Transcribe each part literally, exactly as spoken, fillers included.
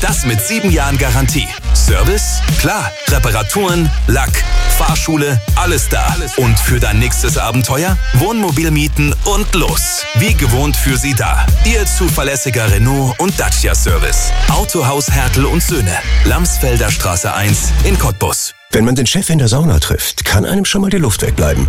Das mit sieben Jahren Garantie. Service? Klar. Reparaturen, Lack, Fahrschule, alles da. Und für dein nächstes Abenteuer? Wohnmobil mieten und los. Wie gewohnt für Sie da. Ihr zuverlässiger Renault und Dacia Service. Autohaus Hertel und Söhne. Lamsfelder Straße eins in Cottbus. Wenn man den Chef in der Sauna trifft, kann einem schon mal die Luft wegbleiben.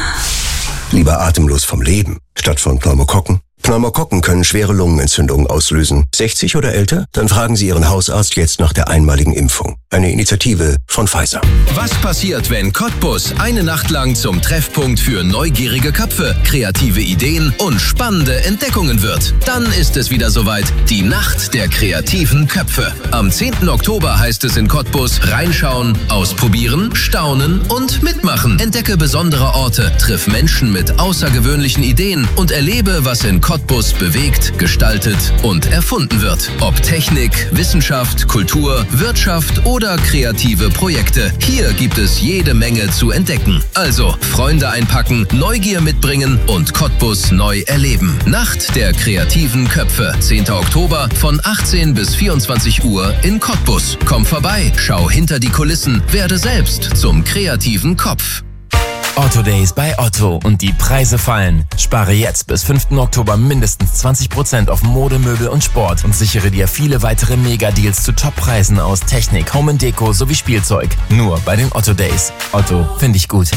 Lieber atemlos vom Leben, statt von Pneumokokken. Pneumokokken können schwere Lungenentzündungen auslösen. sechzig oder älter? Dann fragen Sie Ihren Hausarzt jetzt nach der einmaligen Impfung. Eine Initiative von Pfizer. Was passiert, wenn Cottbus eine Nacht lang zum Treffpunkt für neugierige Köpfe, kreative Ideen und spannende Entdeckungen wird? Dann ist es wieder soweit. Die Nacht der kreativen Köpfe. Am zehnten Oktober heißt es in Cottbus reinschauen, ausprobieren, staunen und mitmachen. Entdecke besondere Orte, triff Menschen mit außergewöhnlichen Ideen und erlebe, was in Cottbus bewegt, gestaltet und erfunden wird. Ob Technik, Wissenschaft, Kultur, Wirtschaft oder kreative Projekte. Hier gibt es jede Menge zu entdecken. Also Freunde einpacken, Neugier mitbringen und Cottbus neu erleben. Nacht der kreativen Köpfe. zehnten Oktober von achtzehn bis vierundzwanzig Uhr in Cottbus. Komm vorbei, schau hinter die Kulissen, werde selbst zum kreativen Kopf. Otto Days bei Otto und die Preise fallen. Spare jetzt bis fünften Oktober mindestens zwanzig Prozent auf Mode, Möbel und Sport und sichere dir viele weitere Mega-Deals zu Top-Preisen aus Technik, Home and Deko sowie Spielzeug. Nur bei den Otto Days. Otto, finde ich gut.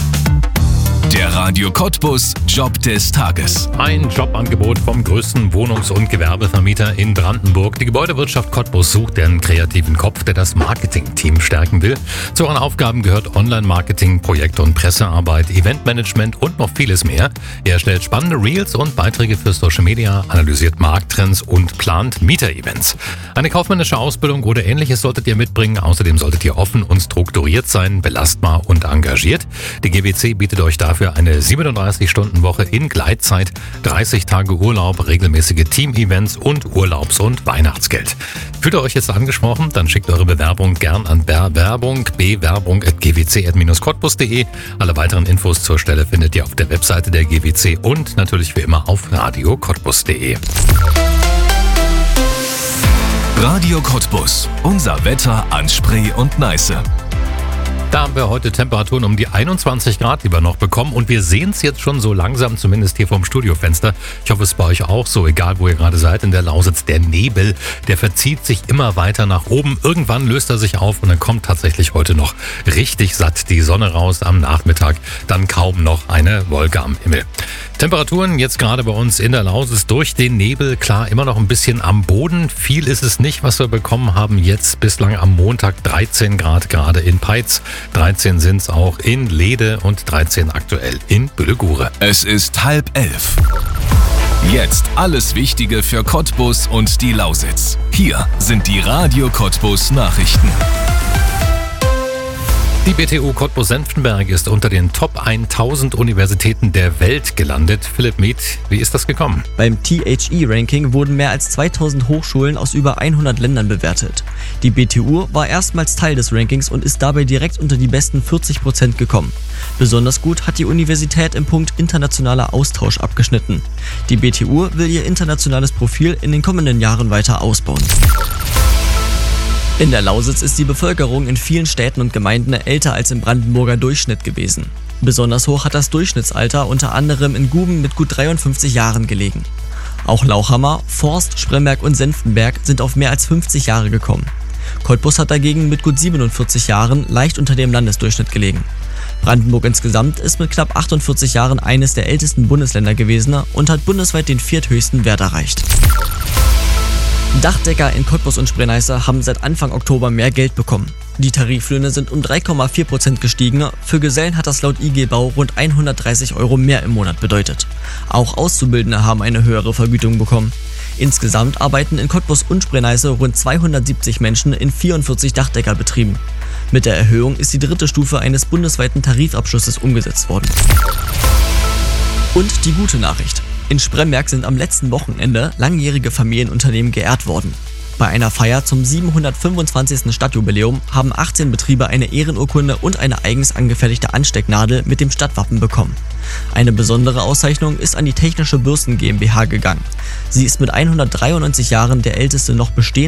Der Radio Cottbus Job des Tages. Ein Jobangebot vom größten Wohnungs- und Gewerbevermieter in Brandenburg. Die Gebäudewirtschaft Cottbus sucht den kreativen Kopf, der das Marketing-Team stärken will. Zu ihren Aufgaben gehört Online-Marketing, Projekt- und Pressearbeit, Eventmanagement und noch vieles mehr. Er erstellt spannende Reels und Beiträge für Social Media, analysiert Markttrends und plant Mieter-Events. Eine kaufmännische Ausbildung oder Ähnliches solltet ihr mitbringen. Außerdem solltet ihr offen und strukturiert sein, belastbar und engagiert. Die G W C bietet euch dafür eine siebenunddreißig-Stunden-Woche in Gleitzeit, dreißig Tage Urlaub, regelmäßige Team-Events und Urlaubs- und Weihnachtsgeld. Fühlt ihr euch jetzt angesprochen? Dann schickt eure Bewerbung gern an bewerbung bewerbung at g w c punkt cottbus punkt d e. Alle weiteren Infos zur Stelle findet ihr auf der Webseite der G W C und natürlich wie immer auf radio cottbus punkt d e. Radio Cottbus. Unser Wetter an Spree und Neiße. Da haben wir heute Temperaturen um die einundzwanzig Grad lieber noch bekommen und wir sehen es jetzt schon so langsam, zumindest hier vom Studiofenster. Ich hoffe, es ist bei euch auch so, egal wo ihr gerade seid in der Lausitz. Der Nebel, der verzieht sich immer weiter nach oben. Irgendwann löst er sich auf und dann kommt tatsächlich heute noch richtig satt die Sonne raus am Nachmittag. Dann kaum noch eine Wolke am Himmel. Temperaturen jetzt gerade bei uns in der Lausitz durch den Nebel, klar immer noch ein bisschen am Boden. Viel ist es nicht, was wir bekommen haben. Jetzt bislang am Montag dreizehn Grad gerade in Peitz. dreizehn sind es auch in Lede und dreizehn aktuell in Büllegure. Es ist halb elf. Jetzt alles Wichtige für Cottbus und die Lausitz. Hier sind die Radio Cottbus Nachrichten. Die B T U Cottbus-Senftenberg ist unter den Top tausend Universitäten der Welt gelandet. Philipp Mieth, wie ist das gekommen? Beim T H E-Ranking wurden mehr als zweitausend Hochschulen aus über hundert Ländern bewertet. Die B T U war erstmals Teil des Rankings und ist dabei direkt unter die besten vierzig Prozent gekommen. Besonders gut hat die Universität im Punkt internationaler Austausch abgeschnitten. Die B T U will ihr internationales Profil in den kommenden Jahren weiter ausbauen. In der Lausitz ist die Bevölkerung in vielen Städten und Gemeinden älter als im Brandenburger Durchschnitt gewesen. Besonders hoch hat das Durchschnittsalter unter anderem in Guben mit gut dreiundfünfzig Jahren gelegen. Auch Lauchhammer, Forst, Spremberg und Senftenberg sind auf mehr als fünfzig Jahre gekommen. Cottbus hat dagegen mit gut siebenundvierzig Jahren leicht unter dem Landesdurchschnitt gelegen. Brandenburg insgesamt ist mit knapp achtundvierzig Jahren eines der ältesten Bundesländer gewesen und hat bundesweit den vierthöchsten Wert erreicht. Dachdecker in Cottbus und Spree-Neiße haben seit Anfang Oktober mehr Geld bekommen. Die Tariflöhne sind um drei Komma vier Prozent gestiegen. Für Gesellen hat das laut I G Bau rund hundertdreißig Euro mehr im Monat bedeutet. Auch Auszubildende haben eine höhere Vergütung bekommen. Insgesamt arbeiten in Cottbus und Spree-Neiße rund zweihundertsiebzig Menschen in vierundvierzig Dachdeckerbetrieben. Mit der Erhöhung ist die dritte Stufe eines bundesweiten Tarifabschlusses umgesetzt worden. Und die gute Nachricht. In Spremberg sind am letzten Wochenende langjährige Familienunternehmen geehrt worden. Bei einer Feier zum siebenhundertfünfundzwanzigsten Stadtjubiläum haben achtzehn Betriebe eine Ehrenurkunde und eine eigens angefertigte Anstecknadel mit dem Stadtwappen bekommen. Eine besondere Auszeichnung ist an die Technische Bürsten GmbH gegangen. Sie ist mit hundertdreiundneunzig Jahren der älteste noch bestehende